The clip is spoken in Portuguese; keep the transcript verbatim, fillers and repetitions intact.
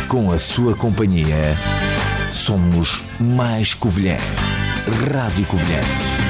com a sua companhia, somos mais Covilhã. Rádio Covilhã.